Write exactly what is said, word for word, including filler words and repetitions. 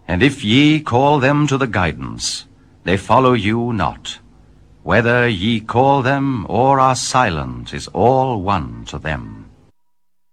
And if ye call them to the guidance, they follow you not. Whether ye call them or are silent is all one to them.